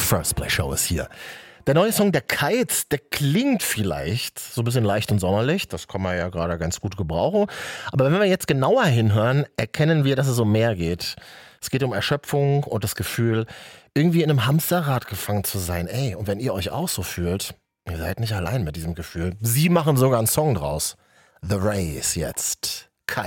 First Play Show ist hier. Der neue Song der Kites, der klingt vielleicht so ein bisschen leicht und sommerlich, das kann man ja gerade ganz gut gebrauchen. Aber wenn wir jetzt genauer hinhören, erkennen wir, dass es um mehr geht. Es geht um Erschöpfung und das Gefühl, irgendwie in einem Hamsterrad gefangen zu sein. Ey, und wenn ihr euch auch so fühlt, ihr seid nicht allein mit diesem Gefühl. Sie machen sogar einen Song draus. The Race jetzt.